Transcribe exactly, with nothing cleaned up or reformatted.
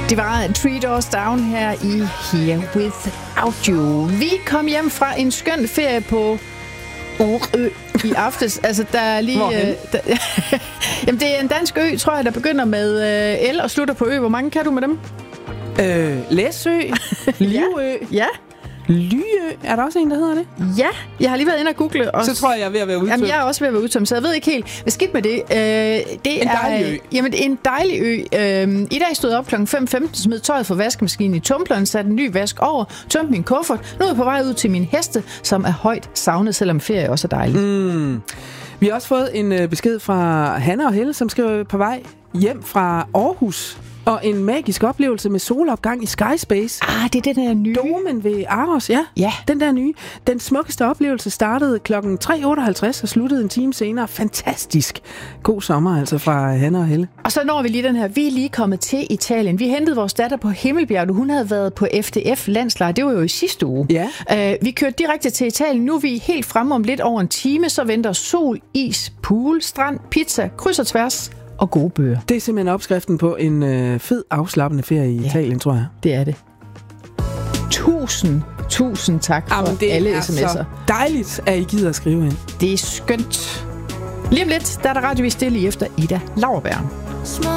Det var Three Doors Down her i Here Without You. Vi kom hjem fra en skøn ferie på Årø i aftes. Altså, der er lige... Øh, der, jamen, det er en dansk ø, tror jeg, der begynder med øh, L og slutter på ø. Hvor mange kan du med dem? Øh, Læsø, Livø, ja. ja. Lyø. Er der også en, der hedder det? Ja, jeg har lige været inde og google. Og så tror jeg, jeg er ved at være udtømt. Jamen, jeg er også ved at være udtømt, så jeg ved ikke helt. Hvad skidt med det? Øh, det en er, dejlig ø. Jamen, det er en dejlig ø. Øh, I dag stod jeg op klokken fem femten, smed tøjet fra vaskemaskinen i tumbleren, satte en ny vask over, tømte min kuffert. Nu er jeg på vej ud til mine heste, som er højt savnet, selvom ferie også er dejlig. Mm. Vi har også fået en øh, besked fra Hanna og Helle, som skriver på vej hjem fra Aarhus. Og en magisk oplevelse med solopgang i Skyspace. Ah, det er den der nye. Domen ved Aros, ja. Ja. Den der nye. Den smukkeste oplevelse startede klokken tre otteoghalvtreds og sluttede en time senere. Fantastisk. God sommer altså fra Hanna og Helle. Og så når vi lige den her. Vi er lige kommet til Italien. Vi hentede vores datter på Himmelbjerg. Hun havde været på F D F-landslejr. Det var jo i sidste uge. Ja. Uh, vi kørte direkte til Italien. Nu er vi helt fremme om lidt over en time. Så venter sol, is, pool, strand, pizza, kryds og tværs. Og gode bøger. Det er simpelthen opskriften på en øh, fed, afslappende ferie i ja, Italien, tror jeg. Det er det. Tusind, tusind tak for Jamen, det alle er sms'er. Så dejligt, at I gider at skrive ind. Det er skønt. Lige om lidt, der er der radiovis stille efter Ida Lauerberg.